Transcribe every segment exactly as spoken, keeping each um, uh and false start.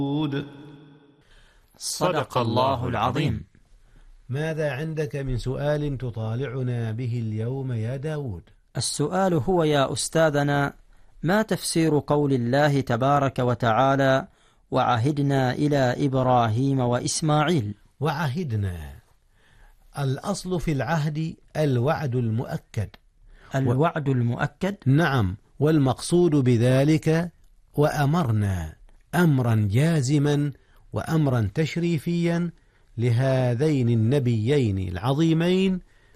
صدق الله العظيم. ماذا عندك من سؤال تطالعنا به اليوم يا داود؟ السؤال هو يا أستاذنا: ما تفسير قول الله تبارك وتعالى: وعهدنا إلى إبراهيم وإسماعيل؟ وعهدنا، الأصل في العهد الوعد المؤكد. الوعد المؤكد؟ نعم، والمقصود بذلك وأمرنا أمرا جازما وأمرا تشريفيا لهذين النبيين العظيمين،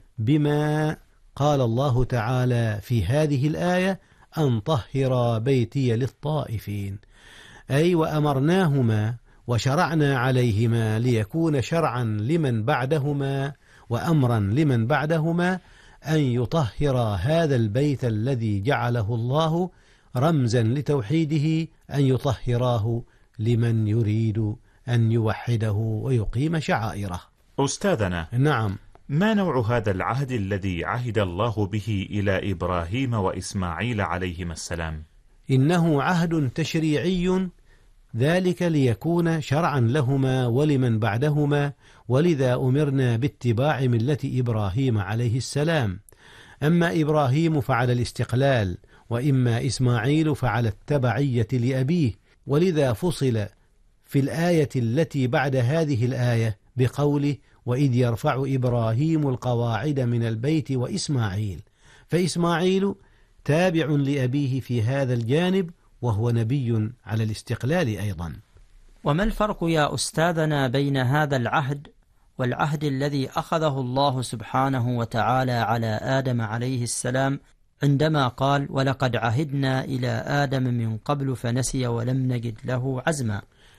بما قال الله تعالى في هذه الآية: أن طهر بيتي للطائفين، أي وأمرناهما وشرعنا عليهما ليكون شرعا لمن بعدهما وأمرا لمن بعدهما أن يطهر هذا البيت الذي جعله الله رمزا لتوحيده، أن يطهراه لمن يريد أن يوحده ويقيم شعائره. أستاذنا، نعم، ما نوع هذا العهد الذي عهد الله به إلى إبراهيم وإسماعيل عليهما السلام؟ إنه عهد تشريعي، ذلك ليكون شرعا لهما ولمن بعدهما، ولذا أمرنا باتباع ملة إبراهيم عليه السلام. أما إبراهيم فعلى الاستقلال، وإما إسماعيل فعلى التبعية لأبيه، ولذا فصل في الآية التي بعد هذه الآية بقوله: وإذ يرفع إبراهيم القواعد من البيت وإسماعيل، فإسماعيل تابع لأبيه في هذا الجانب، وهو نبي على الاستقلال أيضا. وما الفرق يا أستاذنا بين هذا العهد والعهد الذي أخذه الله سبحانه وتعالى على آدم عليه السلام عندما قال: ولقد عهدنا إلى آدم من قبل فنسي ولم نجد له عزما؟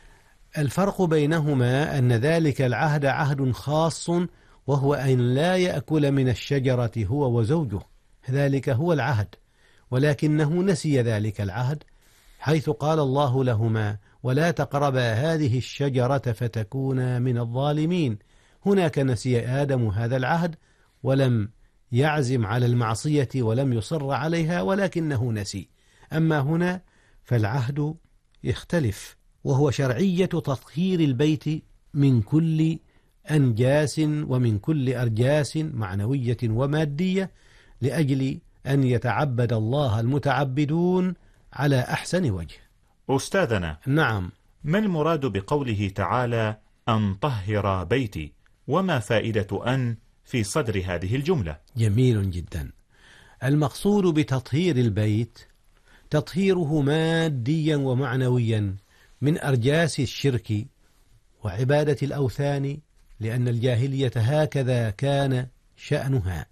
الفرق بينهما أن ذلك العهد عهد خاص، وهو أن لا يأكل من الشجرة هو وزوجه، ذلك هو العهد، ولكنه نسي ذلك العهد، حيث قال الله لهما: ولا تقربا هذه الشجرة فتكونا من الظالمين. هناك نسي آدم هذا العهد ولم يعزم على المعصية ولم يصر عليها، ولكنه نسي. أما هنا فالعهد يختلف، وهو شرعية تطهير البيت من كل أنجاس ومن كل أرجاس معنوية ومادية، لأجل أن يتعبد الله المتعبدون على أحسن وجه. أستاذنا، نعم، ما المراد بقوله تعالى: أن طهر بيتي؟ وما فائدة أن في صدر هذه الجملة؟ جميل جدا. المقصود بتطهير البيت تطهيره ماديا ومعنويا من أرجاس الشرك وعبادة الأوثان، لأن الجاهلية هكذا كان شأنها،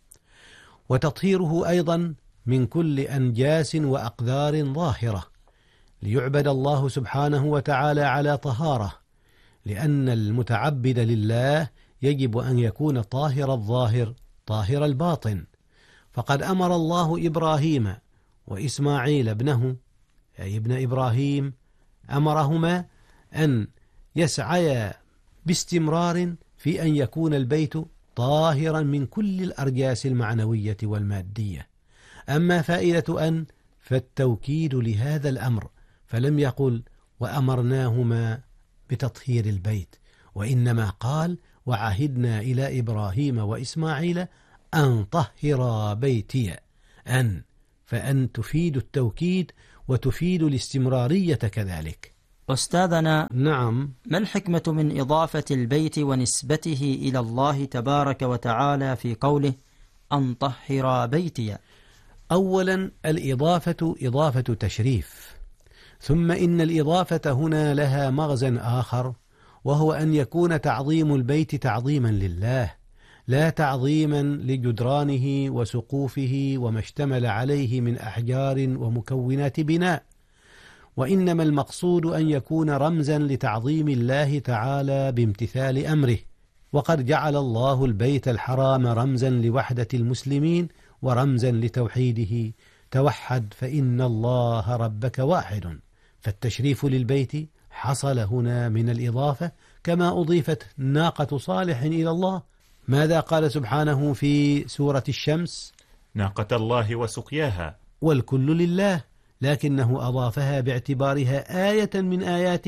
وتطهيره أيضا من كل أنجاس وأقدار ظاهرة، ليعبد الله سبحانه وتعالى على طهارة، لأن المتعبد لله يجب أن يكون طاهر الظاهر طاهر الباطن. فقد أمر الله إبراهيم وإسماعيل ابنه، أي ابن إبراهيم، أمرهما أن يسعيا باستمرار في أن يكون البيت طاهرا من كل الأرجاس المعنوية والمادية. أما فائدة أن فالتوكيد لهذا الأمر، فلم يقل وأمرناهما بتطهير البيت، وإنما قال: وعهدنا إلى إبراهيم وإسماعيل أن طهر بيتي. أن فأن تفيد التوكيد وتفيد الاستمرارية كذلك. أستاذنا، نعم، ما الحكمة من إضافة البيت ونسبته إلى الله تبارك وتعالى في قوله: أن طهر بيتي؟ أولا، الإضافة إضافة تشريف، ثم إن الإضافة هنا لها مغزى آخر، وهو أن يكون تعظيم البيت تعظيما لله، لا تعظيما لجدرانه وسقوفه وما اشتمل عليه من أحجار ومكونات بناء، وإنما المقصود أن يكون رمزا لتعظيم الله تعالى بامتثال أمره. وقد جعل الله البيت الحرام رمزا لوحدة المسلمين ورمزا لتوحيده: توحد فإن الله ربك واحد. فالتشريف للبيت حصل هنا من الإضافة، كما أضيفت ناقة صالح إلى الله. ماذا قال سبحانه في سورة الشمس؟ ناقة الله وسقياها. والكل لله، لكنه أضافها باعتبارها آية من آياته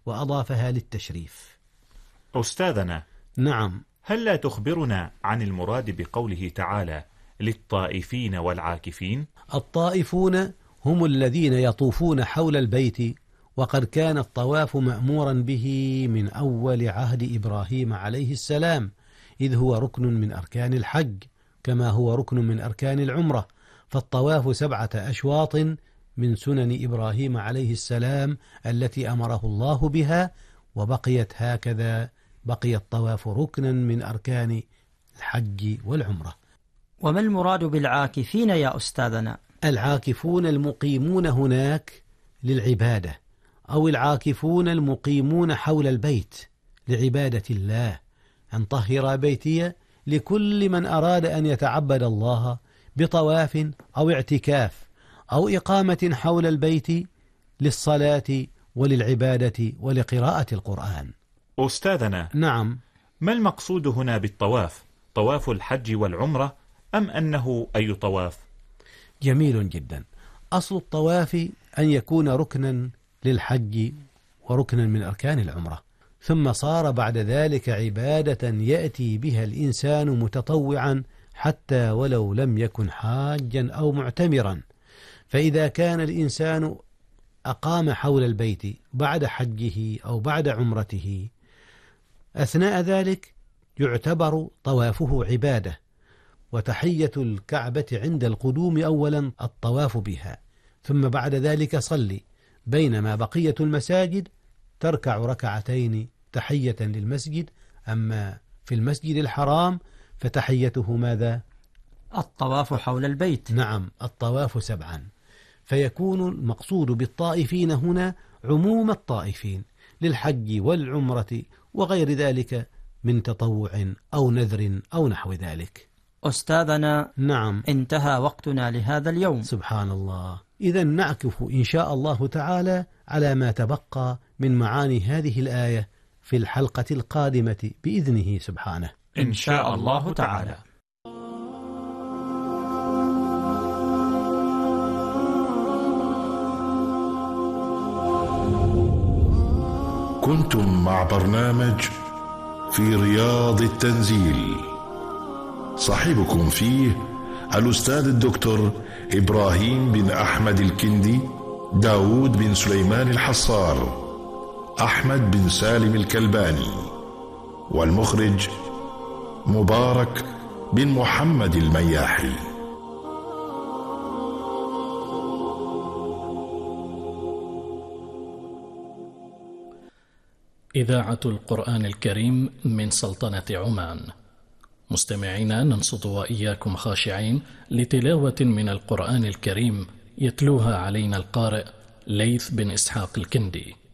وأضافها للتشريف. أستاذنا، نعم. هل لا تخبرنا عن المراد بقوله تعالى للطائفين والعاكفين؟ الطائفون هم الذين يطوفون حول البيت، وقد كان الطواف مأمورا به من أول عهد إبراهيم عليه السلام، إذ هو ركن من أركان الحج كما هو ركن من أركان العمرة، فالطواف سبعة أشواط من سنن إبراهيم عليه السلام التي أمره الله بها، وبقيت هكذا، بقي الطواف ركنا من أركان الحج والعمرة. وما المراد بالعاكفين يا أستاذنا؟ العاكفون المقيمون هناك للعبادة، أو العاكفون المقيمون حول البيت لعبادة الله، أن طهر بيتي لكل من أراد أن يتعبد الله بطواف أو اعتكاف أو إقامة حول البيت للصلاة وللعبادة ولقراءة القرآن. أستاذنا، نعم. ما المقصود هنا بالطواف؟ طواف الحج والعمرة أم أنه أي طواف؟ جميل جدا. أصل الطواف أن يكون ركنا للحج وركنا من أركان العمرة، ثم صار بعد ذلك عبادة يأتي بها الإنسان متطوعا حتى ولو لم يكن حاجا أو معتمرا. فإذا كان الإنسان أقام حول البيت بعد حجه أو بعد عمرته، أثناء ذلك يعتبر طوافه عبادة، وتحية الكعبة عند القدوم أولا الطواف بها، ثم بعد ذلك صلي، بينما بقية المساجد تركع ركعتين تحية للمسجد. أما في المسجد الحرام فتحيته ماذا؟ الطواف حول البيت. نعم، الطواف سبعا. فيكون المقصود بالطائفين هنا عموم الطائفين للحج والعمرة وغير ذلك من تطوع أو نذر أو نحو ذلك. أستاذنا، نعم، انتهى وقتنا لهذا اليوم. سبحان الله. إذا نعكف إن شاء الله تعالى على ما تبقى من معاني هذه الآية في الحلقة القادمة بإذنه سبحانه إن شاء الله تعالى. كنتم مع برنامج في رياض التنزيل، صاحبكم فيه الأستاذ الدكتور إبراهيم بن أحمد الكندي، داود بن سليمان الحصار، أحمد بن سالم الكلباني، والمخرج مبارك بن محمد المياحي. إذاعة القرآن الكريم من سلطنة عمان. مستمعينا، ننصت وإياكم خاشعين لتلاوة من القرآن الكريم يتلوها علينا القارئ ليث بن إسحاق الكندي.